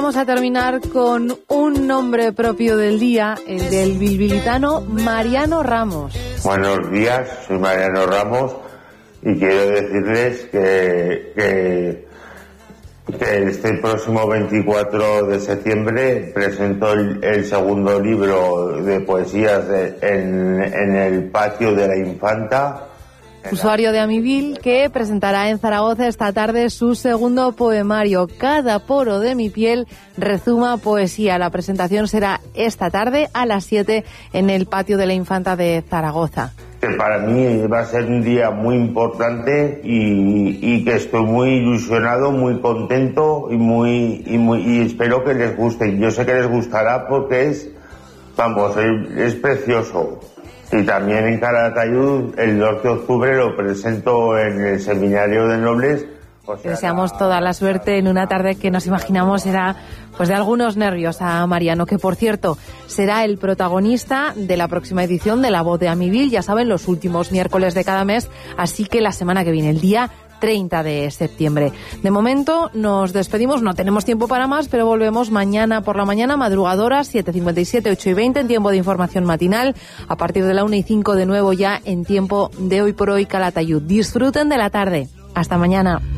vamos a terminar con un nombre propio del día, el del bilbilitano Mariano Ramos. Buenos días, soy Mariano Ramos y quiero decirles que este próximo 24 de septiembre presento el segundo libro de poesías en el patio de la Infanta. Usuario de Amibil, que presentará en Zaragoza esta tarde su segundo poemario, Cada poro de mi piel rezuma poesía. La presentación será esta tarde a las 7 en el patio de la Infanta de Zaragoza. Que para mí va a ser un día muy importante y que estoy muy ilusionado, muy contento y espero que les guste. Yo sé que les gustará porque es precioso. Y también en Calatayud, el 2 de octubre, lo presento en el Seminario de Nobles. Deseamos toda la suerte en una tarde que nos imaginamos será pues de algunos nervios a Mariano, que por cierto será el protagonista de la próxima edición de La Voz de Amibil, ya saben, los últimos miércoles de cada mes, así que la semana que viene, el día 30 de septiembre. De momento nos despedimos, no tenemos tiempo para más, pero volvemos mañana por la mañana, madrugadora, 7:57, 8:20, en tiempo de información matinal, a partir de la 1:05 de nuevo ya en tiempo de Hoy por Hoy Calatayud. Disfruten de la tarde. Hasta mañana.